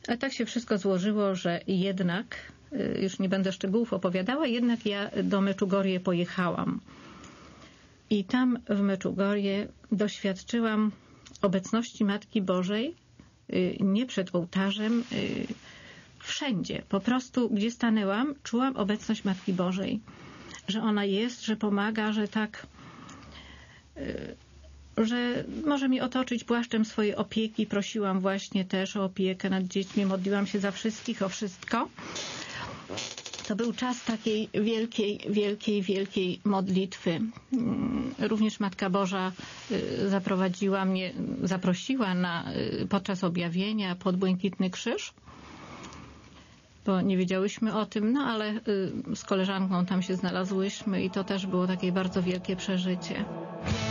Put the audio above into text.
Ale tak się wszystko złożyło, że jednak, już nie będę szczegółów opowiadała, jednak ja do Meczugorie pojechałam. I tam w Meczugorie doświadczyłam obecności Matki Bożej, nie przed ołtarzem, wszędzie. Po prostu, gdzie stanęłam, czułam obecność Matki Bożej. Że ona jest, że pomaga, że tak, że może mi otoczyć płaszczem swojej opieki. Prosiłam właśnie też o opiekę nad dziećmi, modliłam się za wszystkich, o wszystko. To był czas takiej wielkiej modlitwy. Również Matka Boża zaprosiła podczas objawienia pod Błękitny Krzyż, bo nie wiedziałyśmy o tym, no ale z koleżanką tam się znalazłyśmy i to też było takie bardzo wielkie przeżycie.